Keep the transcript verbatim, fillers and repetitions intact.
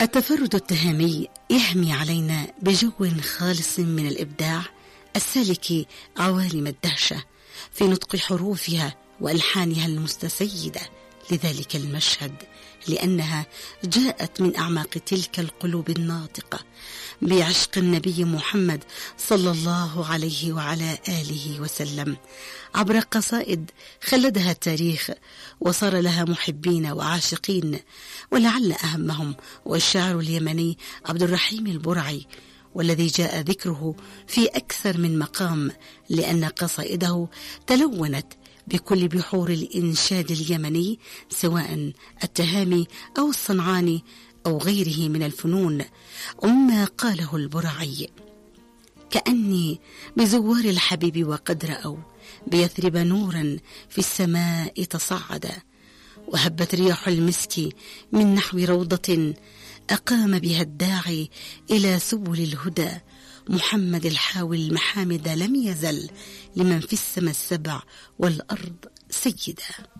التفرد التهامي يهمي علينا بجو خالص من الإبداع السالك عوالم الدهشة في نطق حروفها وألحانها المستسيدة لذلك المشهد، لأنها جاءت من أعماق تلك القلوب الناطقة بعشق النبي محمد صلى الله عليه وعلى آله وسلم عبر قصائد خلدها التاريخ وصار لها محبين وعاشقين، ولعل أهمهم والشاعر اليمني عبد الرحيم البرعي، والذي جاء ذكره في أكثر من مقام لأن قصائده تلونت بكل بحور الإنشاد اليمني سواء التهامي أو الصنعاني أو غيره من الفنون. وما قاله البرعي: كأني بزوار الحبيب وقد رأوا بيثرب نورا في السماء تصعدا، وهبت رياح المسك من نحو روضة أقام بها الداعي إلى سبل الهدى، محمد الحاوي المحامد لم يزل لمن في السماء السبع والأرض سيدا.